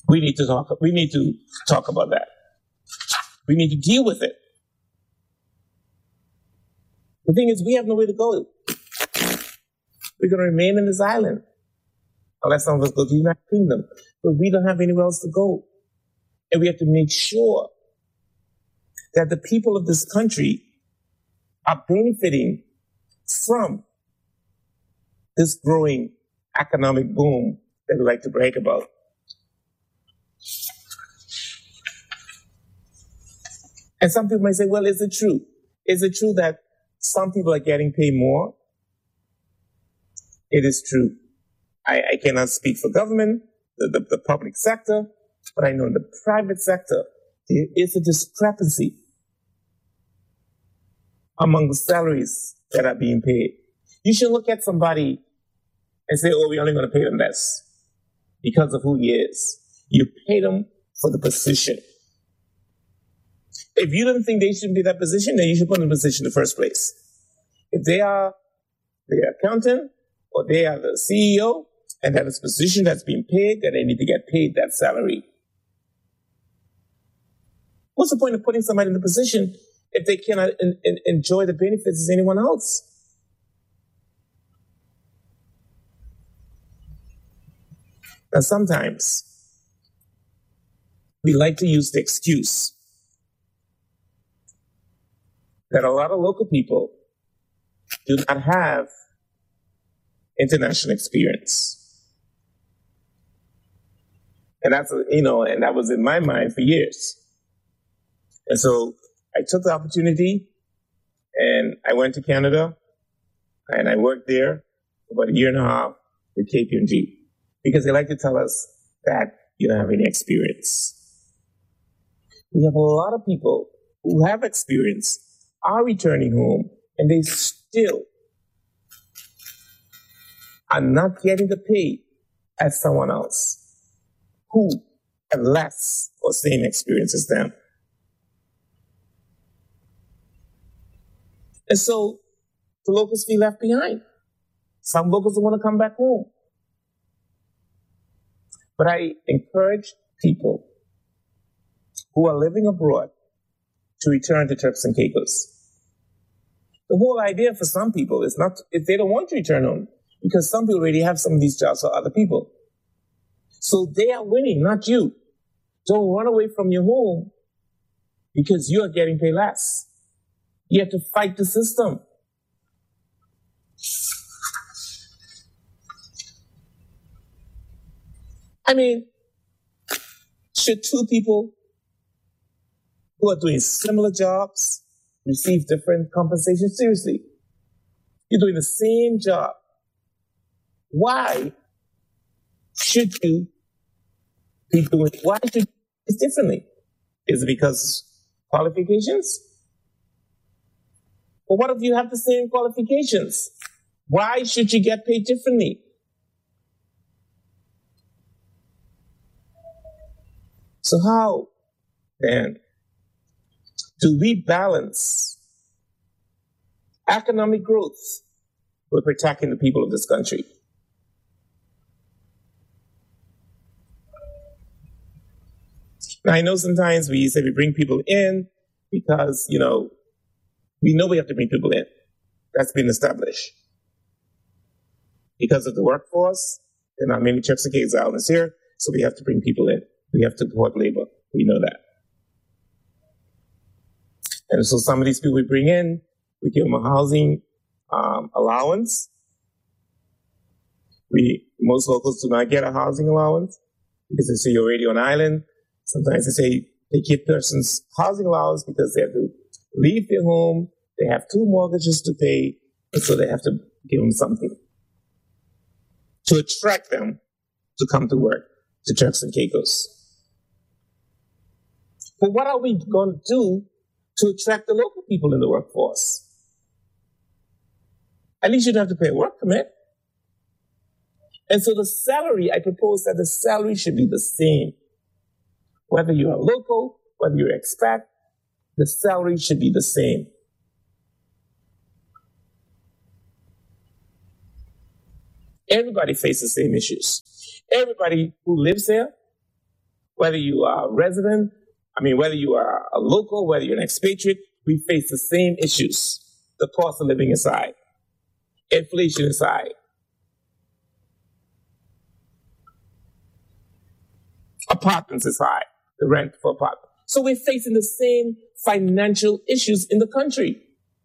We need to talk about that. We need to deal with it. The thing is, we have nowhere to go. We're going to remain in this island unless some of us go to the United Kingdom. But we don't have anywhere else to go. And we have to make sure that the people of this country are benefiting from this growing economic boom that we like to brag about. And some people might say, well, is it true? Is it true that some people are getting paid more? It is true. I cannot speak for government, the public sector, but I know in the private sector, there is a discrepancy among the salaries that are being paid. You should look at somebody and say, oh, we're only going to pay them less because of who he is. You pay them for the position. If you don't think they should be that position, then you should put them in the position in the first place. If they are the accountant or they are the CEO and that is a position that's being paid, then they need to get paid that salary. What's the point of putting somebody in the position if they cannot enjoy the benefits as anyone else? Now, sometimes we like to use the excuse that a lot of local people do not have international experience. And that's, and that was in my mind for years. And so I took the opportunity and I went to Canada and I worked there for about 1.5 years with KPMG because they like to tell us that you don't have any experience. We have a lot of people who have experience, are returning home, and they still are not getting the pay as someone else who have less or same experience as them. And so the locals feel left behind. Some locals don't want to come back home. But I encourage people who are living abroad to return to Turks and Caicos. The whole idea for some people is not, if they don't want to return home, because some people already have some of these jobs for other people. So they are winning, not you. Don't run away from your home because you are getting paid less. You have to fight the system. I mean, should two people who are doing similar jobs receive different compensation? Seriously, you're doing the same job. Why should you be doing? Why should you do this differently? Is it because qualifications? Well, what if you have the same qualifications? Why should you get paid differently? So how, then, do we balance economic growth with protecting the people of this country? Now, I know sometimes we say we bring people in because, we know we have to bring people in. That's been established. Because of the workforce, there are many Turks and Caicos Islands here, so we have to bring people in. We have to support labor. We know that. And so some of these people we bring in, we give them a housing allowance. Most locals do not get a housing allowance because they say you're already on island. Sometimes they say they give persons housing allowance because they have to leave their home. They have 2 mortgages to pay, and so they have to give them something to attract them to come to work to Turks and Caicos. But what are we going to do to attract the local people in the workforce? At least you don't have to pay a work permit. And so the salary, I propose that the salary should be the same. Whether you are local, whether you're expat, the salary should be the same. Everybody faces the same issues. Everybody who lives there whether you are a resident, whether you are a local, whether you're an expatriate, we face the same issues. The cost of living is high. Inflation is high. Apartments is high. The rent for apartments. So we're facing the same financial issues in the country.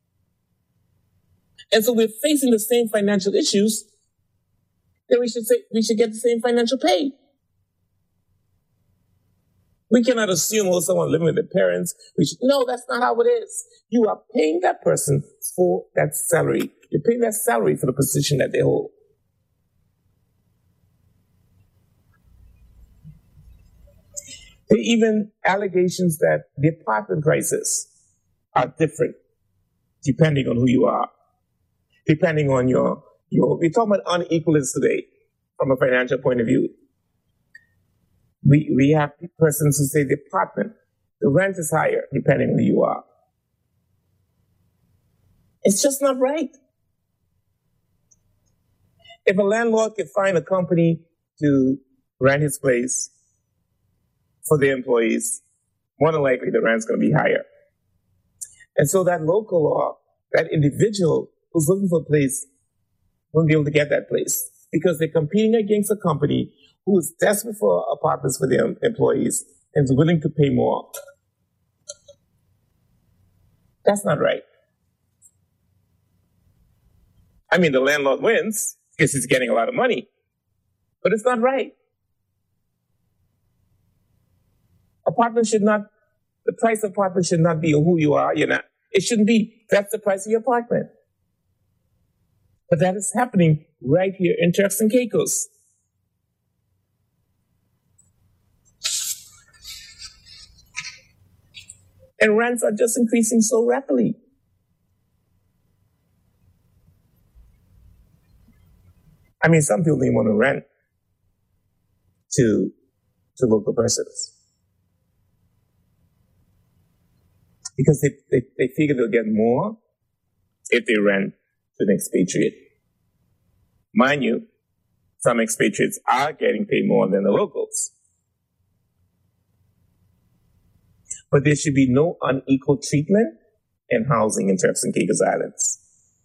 And so we're facing the same financial issues, then we should get the same financial pay. We cannot assume, someone living with their parents. No, that's not how it is. You are paying that person for that salary. You're paying that salary for the position that they hold. There are even allegations that the apartment prices are different depending on who you are, depending on your we're talking about unequalness today from a financial point of view. We have persons who say the apartment, the rent is higher depending on who you are. It's just not right. If a landlord could find a company to rent his place for their employees, more than likely the rent's going to be higher. And so that local or that individual who's looking for a place won't be able to get that place because they're competing against a company who is desperate for apartments for their employees and is willing to pay more. That's not right. The landlord wins because he's getting a lot of money, but it's not right. The price of apartment should not be who you are. It shouldn't be, that's the price of your apartment. But that is happening right here in Turks and Caicos. And rents are just increasing so rapidly. Some people didn't want to rent to local persons because they figure they'll get more if they rent to an expatriate. Mind you, some expatriates are getting paid more than the locals. But there should be no unequal treatment in housing in Turks and Caicos Islands.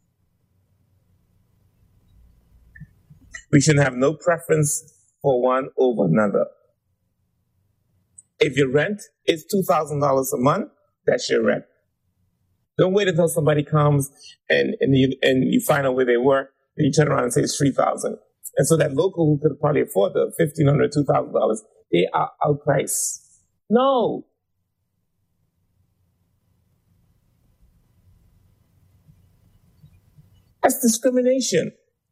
We should have no preference for one over another. If your rent is $2,000 a month, that's your rent. Don't wait until somebody comes and you find out where they work, and you turn around and say it's $3,000. And so that local who could probably afford the $1,500, $2,000, they are outpriced. No. That's discrimination.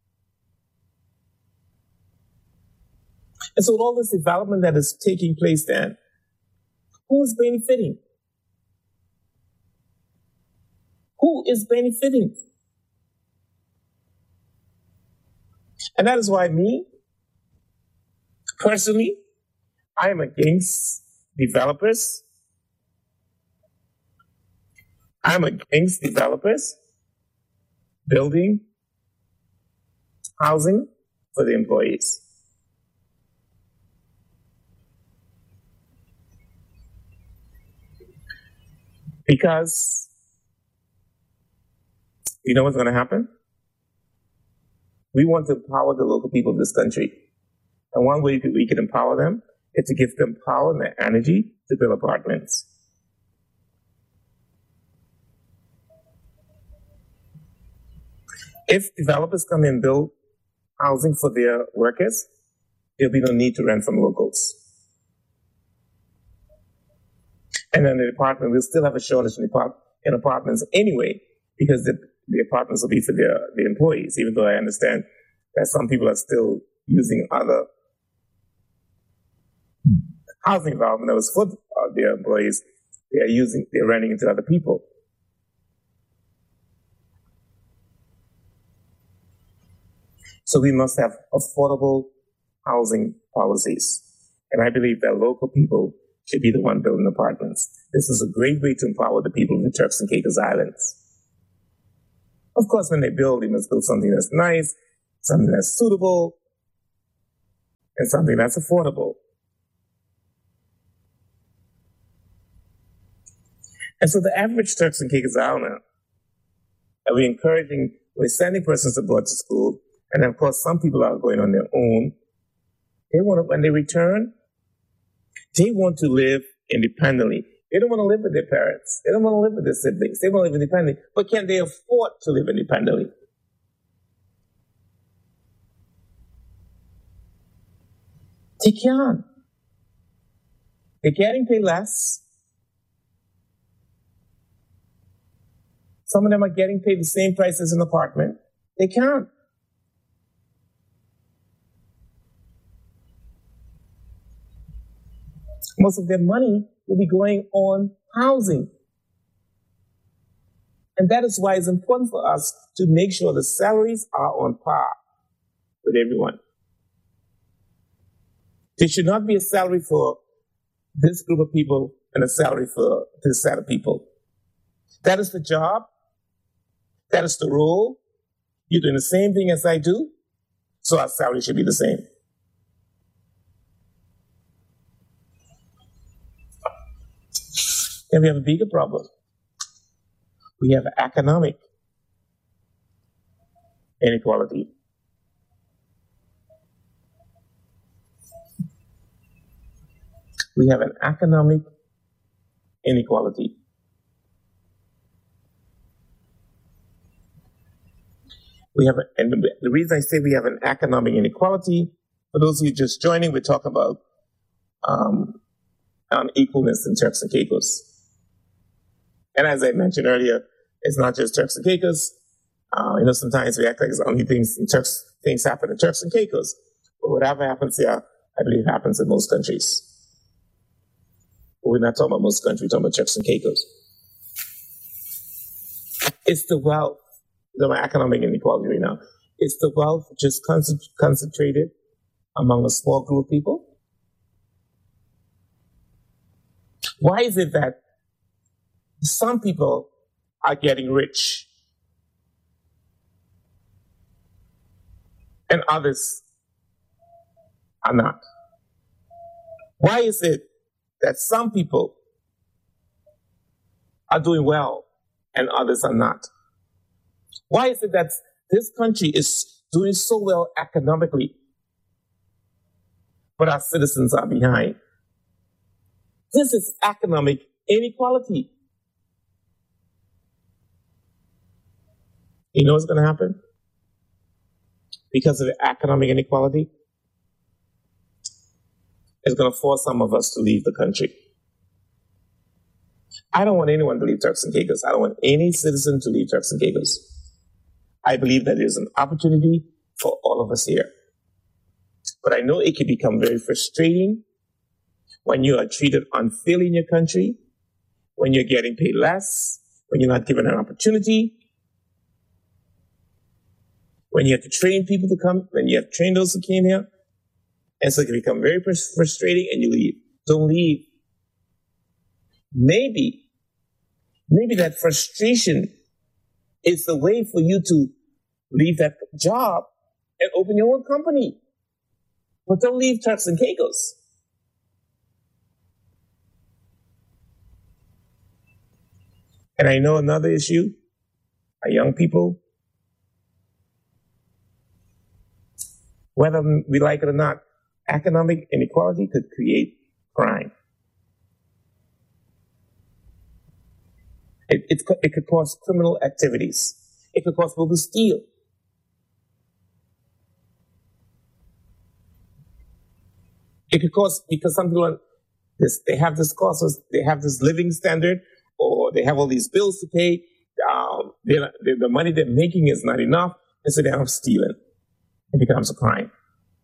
And so all this development that is taking place then, who is benefiting? Who is benefiting? And that is why me, personally, I am against developers. I'm against developers building housing for the employees. Because you know what's going to happen? We want to empower the local people of this country. And one way we can empower them is to give them power and the energy to build apartments. If developers come and build housing for their workers, there'll be no need to rent from locals. And then the apartment, we'll still have a shortage in apartments anyway, because the apartments will be for the employees, even though I understand that some people are still using other housing development that was for their employees. They're renting it to other people. So we must have affordable housing policies. And I believe that local people should be the one building apartments. This is a great way to empower the people of the Turks and Caicos Islands. Of course, when they must build something that's nice, something that's suitable, and something that's affordable. And so the average Turks and Caicos Islander, and we're sending persons abroad to school, and of course some people are going on their own. When they return, they want to live independently. They don't want to live with their parents. They don't want to live with their siblings. They want to live independently. But can they afford to live independently? They can't. They're getting paid less. Some of them are getting paid the same price as an apartment. They can't. Most of their money will be going on housing. And that is why it's important for us to make sure the salaries are on par with everyone. There should not be a salary for this group of people and a salary for this set of people. That is the job. That is the role. You're doing the same thing as I do, so our salary should be the same. And we have a bigger problem. We have economic inequality. We have an economic inequality. And the reason I say we have an economic inequality, for those of you just joining, we're talking about unequalness in Turks and Caicos. And as I mentioned earlier, it's not just Turks and Caicos. Sometimes we act like it's only things happen in Turks and Caicos. But whatever happens here, I believe happens in most countries. But we're not talking about most countries, we're talking about Turks and Caicos. It's the wealth, the economic inequality right now. It's the wealth just concentrated among a small group of people. Why is it that some people are getting rich and others are not? Why is it that some people are doing well and others are not? Why is it that this country is doing so well economically, but our citizens are behind? This is economic inequality. You know what's going to happen? Because of the economic inequality, it's going to force some of us to leave the country. I don't want anyone to leave Turks and Caicos. I don't want any citizen to leave Turks and Caicos. I believe that there's an opportunity for all of us here. But I know it can become very frustrating when you are treated unfairly in your country, when you're getting paid less, when you're not given an opportunity, when you have to train people to come, when you have to train those who came here. And so it can become very frustrating and you leave. Don't leave. Maybe that frustration is the way for you to leave that job and open your own company. But don't leave Turks and Caicos. And I know another issue, our young people, whether we like it or not, economic inequality could create crime. It could cause criminal activities. It could cause people to steal. It could cause, because some people they have this cost, they have this living standard, or they have all these bills to pay. The money they're making is not enough, and so they end up stealing. It becomes a crime.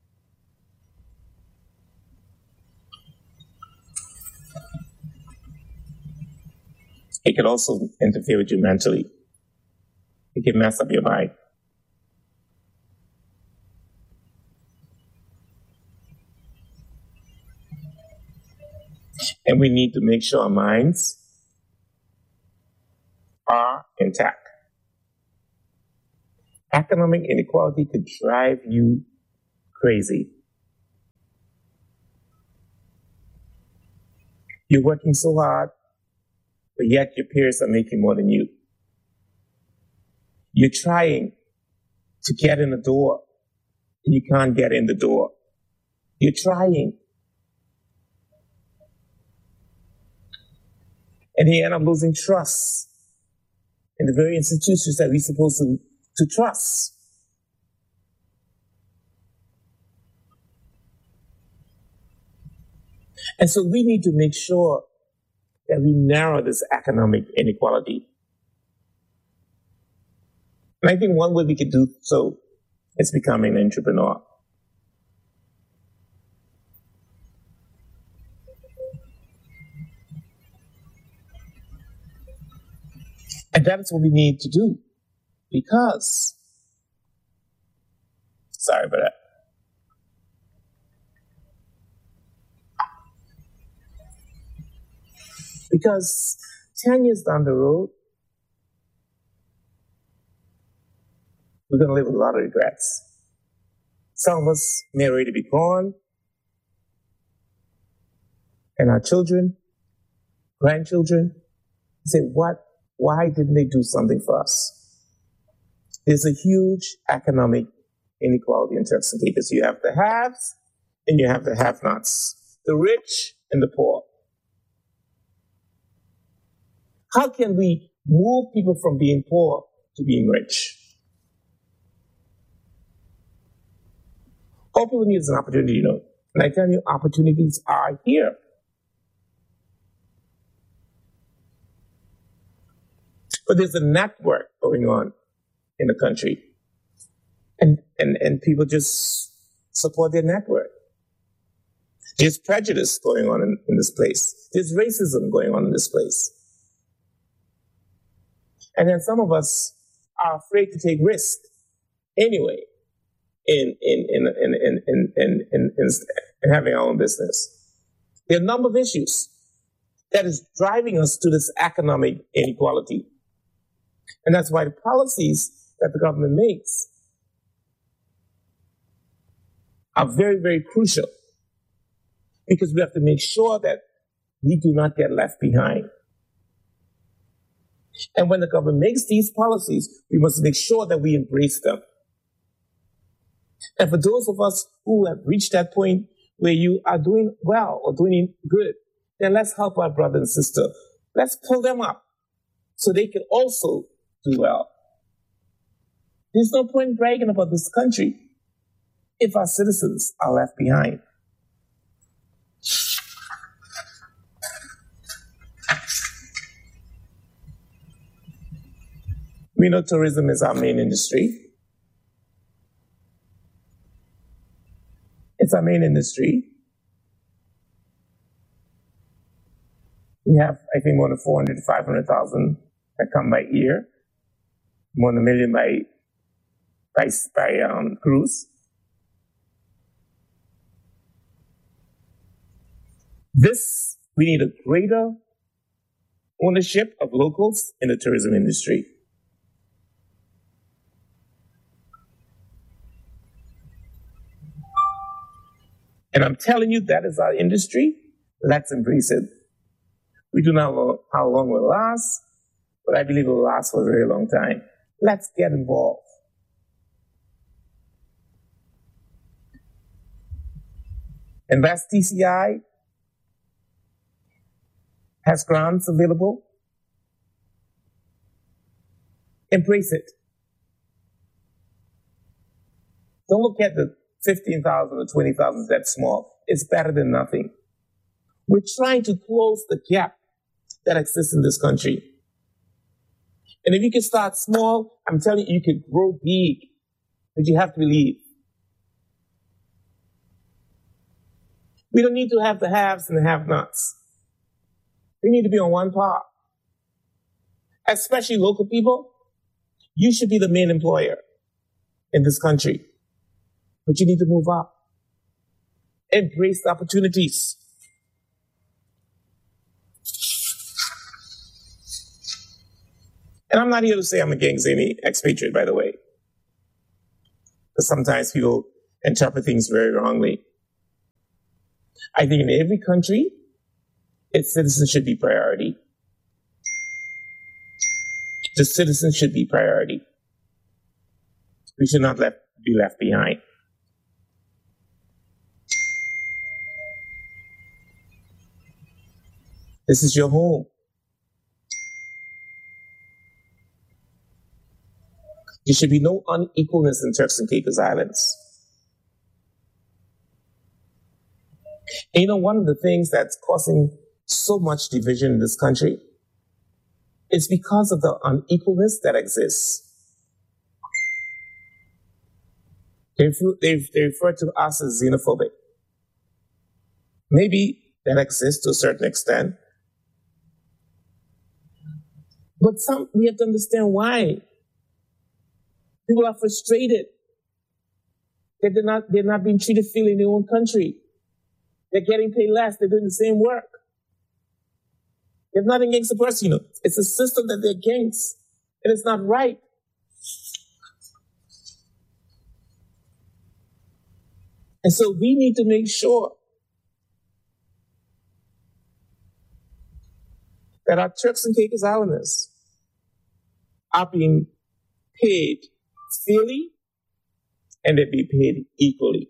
It can also interfere with you mentally. It can mess up your mind. And we need to make sure our minds are intact. Economic inequality could drive you crazy. You're working so hard, but yet your peers are making more than you. You're trying to get in the door, and you can't get in the door. You're trying. And you end up losing trust in the very institutions that we're supposed to trust. And so we need to make sure that we narrow this economic inequality. And I think one way we could do so is becoming an entrepreneur. And that's what we need to do. Because, sorry about that. Because 10 years down the road, we're going to live with a lot of regrets. Some of us may already be gone, and our children, grandchildren, say, why didn't they do something for us? There's a huge economic inequality in Turks and Caicos. You have the haves and you have the have-nots, the rich and the poor. How can we move people from being poor to being rich? All people need is an opportunity, And I tell you, opportunities are here. But there's a network going on in the country. And people just support their network. There's prejudice going on in this place. There's racism going on in this place. And then some of us are afraid to take risks anyway in having our own business. There are a number of issues that is driving us to this economic inequality. And that's why the policies that the government makes are very, very crucial, because we have to make sure that we do not get left behind. And when the government makes these policies, we must make sure that we embrace them. And for those of us who have reached that point where you are doing well or doing good, then let's help our brother and sister. Let's pull them up so they can also do well. There's no point bragging about this country if our citizens are left behind. We know tourism is our main industry. It's our main industry. We have, I think, more than 400 to 500,000 that come by year, more than 1 million by cruise. We need a greater ownership of locals in the tourism industry. And I'm telling you, that is our industry. Let's embrace it. We do not know how long it will last, but I believe it will last for a very long time. Let's get involved. Invest TCI has grants available. Embrace it. Don't look at the 15,000 or 20,000, that's small. It's better than nothing. We're trying to close the gap that exists in this country. And if you can start small, I'm telling you, you can grow big. But you have to believe. We don't need to have the haves and the have-nots. We need to be on one par. Especially local people. You should be the main employer in this country. But you need to move up. Embrace the opportunities. And I'm not here to say I'm against any expatriate, by the way. Because sometimes people interpret things very wrongly. I think in every country, its citizens should be priority. The citizens should be priority. We should not be left behind. This is your home. There should be no unequalness in Turks and Caicos Islands. And you know, one of the things that's causing so much division in this country is because of the unequalness that exists. They refer to us as xenophobic. Maybe that exists to a certain extent. But we have to understand why. People are frustrated that they're not being treated fairly in their own country. They're getting paid less. They're doing the same work. There's nothing against the person, you know. It's a system that they're against, and it's not right. And so we need to make sure that our Turks and Caicos Islanders are being paid fairly and they be paid equally.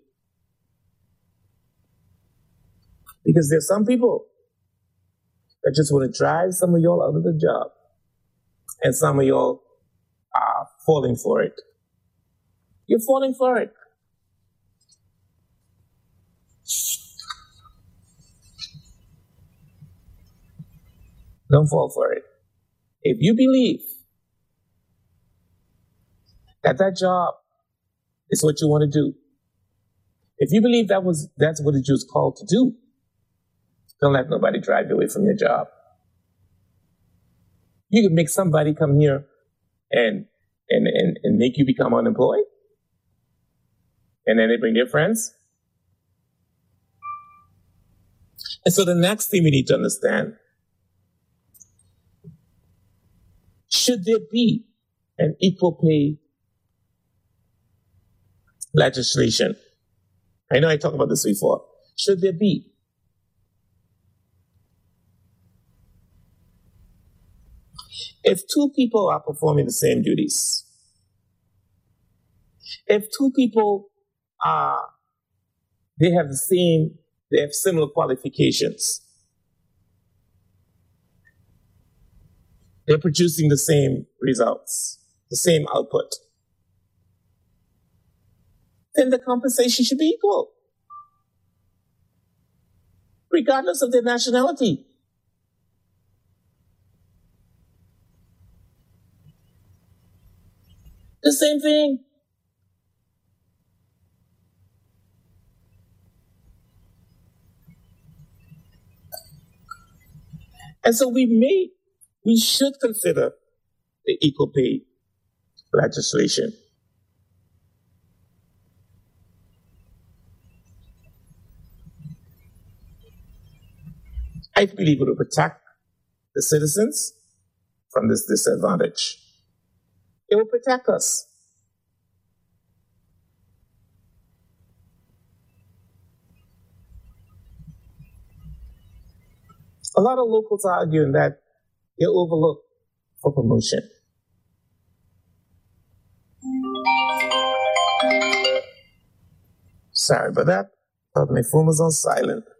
Because there's some people that just want to drive some of y'all out of the job, and some of y'all are falling for it. You're falling for it. Don't fall for it. If you believe that job is what you want to do, if you believe that's what you was called to do, don't let nobody drive you away from your job. You can make somebody come here and make you become unemployed, and then they bring their friends. And so the next thing we need to understand, should there be an equal pay legislation? I know I talked about this before. Should there be? If two people are performing the same duties, if two people they have similar qualifications, they're producing the same results, the same output, then the compensation should be equal, regardless of their nationality. The same thing. And so we should consider the equal pay legislation. I believe it will protect the citizens from this disadvantage. It will protect us. A lot of locals are arguing that they're overlooked for promotion. Sorry about that. My phone was on silent.